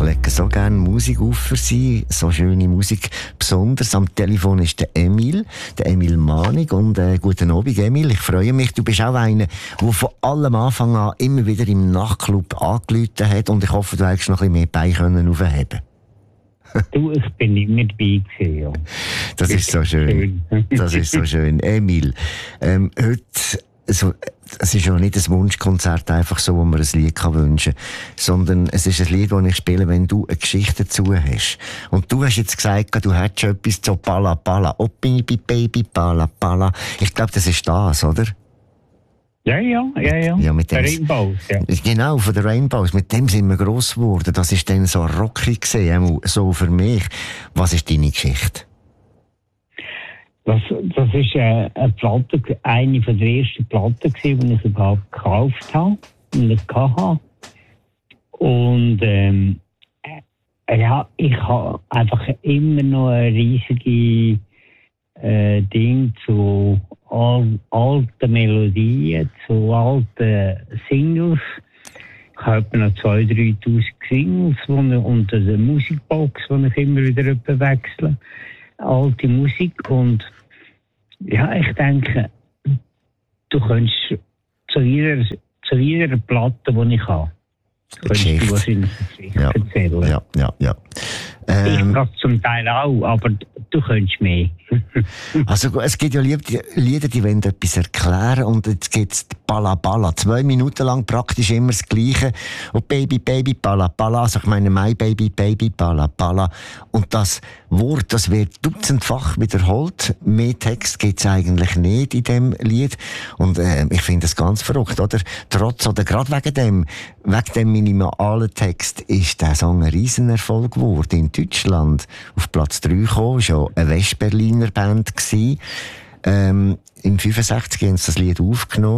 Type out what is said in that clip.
lege so gerne Musik auf für Sie, so schöne Musik. Besonders am Telefon ist der Emil Manig. Und guten Abend, Emil. Ich freue mich. Du bist auch einer, der von allem Anfang an immer wieder im Nachtclub angerufen hat. Und ich hoffe, du hast noch ein bisschen mehr Beine aufheben. Du, ich bin immer dabei gewesen, ja. Das ist so schön. Das ist so schön. Emil, heute, also, es ist ja nicht ein Wunschkonzert, einfach so, wo man ein Lied wünschen kann, sondern es ist ein Lied, das ich spiele, wenn du eine Geschichte dazu hast. Und du hast jetzt gesagt, du hättest schon etwas zu Pala Pala. Oh, Baby, Baby, Pala Pala. Ich glaube, das ist das, oder? Ja. Ja, mit dem, Rainbows, ja. Genau, von den Rainbows. Mit dem sind wir gross geworden. Das ist dann so rockig gewesen, so für mich. Was ist deine Geschichte? Das ist eine Platte, eine von der ersten Platten gewesen, die ich überhaupt gekauft habe und nicht hatte. Und ja, ich habe einfach immer noch eine riesige Ding zu alten Melodien, zu alten Singles. Ich habe noch 2.000, 3.000 Singles und eine Musikbox, die ich immer wieder wechsle. Alte Musik. Und ja, ich denke, du könntest zu jeder Platte, die ich habe, könntest du wahrscheinlich eine Geschichte erzählen. Ja. Ich kann zum Teil auch, aber du könntest mehr. Also es gibt ja Lieder, die wollen etwas erklären, und jetzt gibt es Pala Pala. 2 Minuten lang praktisch immer das Gleiche. Und Baby, Baby, Pala Pala. Also ich meine, My Baby, Baby, Pala Pala. Und das Wort, das wird dutzendfach wiederholt. Mehr Text gibt es eigentlich nicht in dem Lied. Und ich finde das ganz verrückt, oder? Gerade wegen dem minimalen Text ist der Song ein Riesenerfolg geworden. In Deutschland auf Platz 3 gekommen, schon eine Westberliner Band gewesen. Im 65 haben sie das Lied aufgenommen.